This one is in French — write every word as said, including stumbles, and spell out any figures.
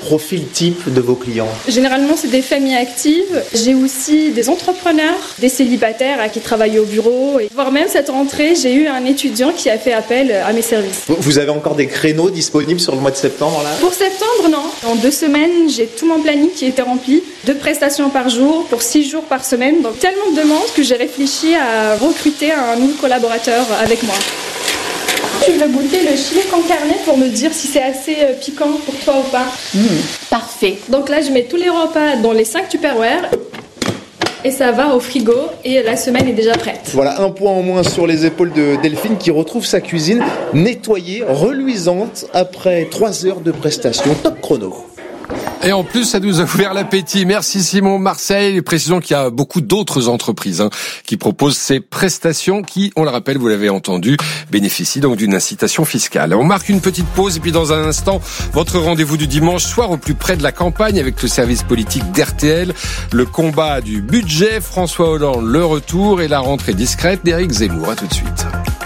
profil type de vos clients? Généralement, c'est des familles actives. J'ai aussi des entrepreneurs, des célibataires à qui travaillent au bureau. Et voire même cette rentrée, j'ai eu un étudiant qui a fait appel à mes services. Vous avez encore des créneaux disponibles sur le mois de septembre là? Pour septembre, non. En deux semaines, j'ai tout mon planning qui était rempli. Deux prestations par jour, pour six jours par semaine. Donc tellement de demandes que j'ai réfléchi à recruter un nouveau collaborateur avec moi. Tu veux goûter le chili con carne pour me dire si c'est assez piquant pour toi ou pas? Mmh, parfait. Donc là, je mets tous les repas dans les cinq Tupperware et ça va au frigo et la semaine est déjà prête. Voilà, un point en moins sur les épaules de Delphine qui retrouve sa cuisine nettoyée, reluisante après trois heures de prestation. Top chrono. Et en plus, ça nous a ouvert l'appétit. Merci Simon. Marseille, précisons qu'il y a beaucoup d'autres entreprises hein, qui proposent ces prestations qui, on le rappelle, vous l'avez entendu, bénéficient donc d'une incitation fiscale. On marque une petite pause et puis dans un instant, votre rendez-vous du dimanche soir au plus près de la campagne avec le service politique d'R T L, le combat du budget, François Hollande, le retour et la rentrée discrète d'Éric Zemmour. À tout de suite.